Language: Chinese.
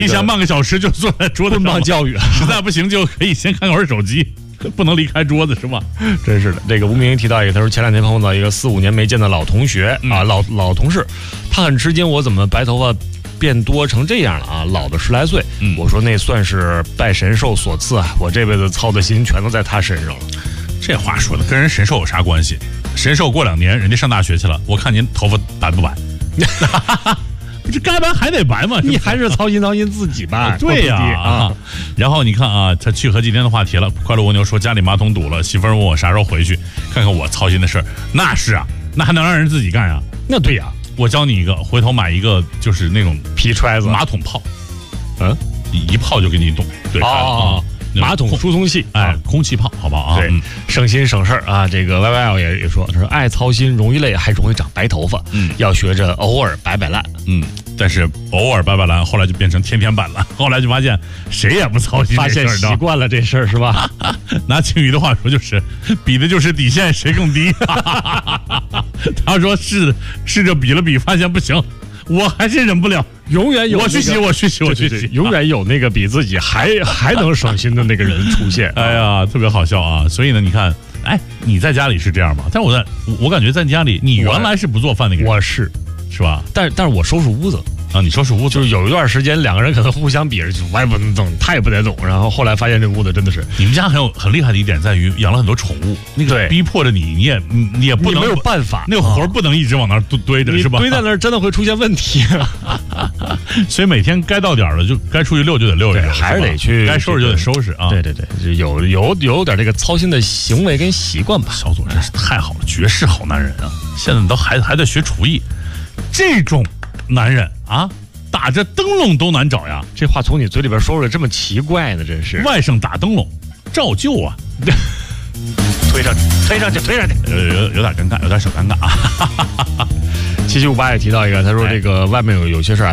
一想半个小时就坐在桌子上， 棍棒教育， 实在不行就可以先看会儿手机，不能离开桌子是吧？ 真是的。这个吴明提到一个，他说前2天碰到一个4、5年没见的老同学啊，老同事，他很吃惊，我怎么白头发变多成这样了啊？老的10来岁。我说那算是拜神兽所赐啊，我这辈子操的心全都在他身上了。 这话说的跟人神兽有啥关系？神兽过2年人家上大学去了，我看您头发白不白？这该白还得白嘛， 你还是操心自己吧。 对呀啊。然后你看啊，他去和今天的话题了。快乐蜗牛说家里马桶堵了，媳妇儿问我啥时候回去，看看我操心的事儿。那是啊，那还能让人自己干啊？ 那对呀， 我教你一个，回头买一个就是那种皮揣子马桶泡，一泡就给你动。对啊。 马桶疏通器， 空气泡，好不好啊？ 对，省心省事儿啊。这个 YYL 也说，他说爱操心容易累，还容易长白头发，要学着偶尔摆摆烂， 但是偶尔摆摆烂，后来就变成天天摆烂，后来就发现谁也不操心， 发现习惯了这事儿是吧？ 拿青鱼的话说，就是比的就是底线谁更低。他说试着比了比，发现不行。我还是忍不了， 永远有我学习， 永远有那个比自己还能省心的那个人出现。 哎呀，特别好笑啊！所以呢，你看，你在家里是这样吗？但我感觉在家里，你原来是不做饭那个人， 我是吧？ 但是我收拾屋子啊，你收拾屋子， 就是有一段时间2个人可能互相比着，我也不能懂，他也不得懂，然后后来发现这屋子真的是。 你们家很厉害的一点在于养了很多宠物，那个逼迫着你也不能没有办法， 那个活不能一直往那儿堆着，是吧？ 堆在那儿真的会出现问题。 所以每天该到点了就该出去溜就得溜， 还是得去， 该收拾就得收拾啊。 对，有点这个操心的行为跟习惯吧。 小左真是太好了，绝世好男人啊！现在都还在学厨艺，这种男人啊，打着灯笼都难找呀。 这话从你嘴里边说出来这么奇怪呢，真是。 外甥打灯笼，照旧啊。 推上去， 有点尴尬，有点小尴尬啊。 7758也提到一个，他说这个外面有些事儿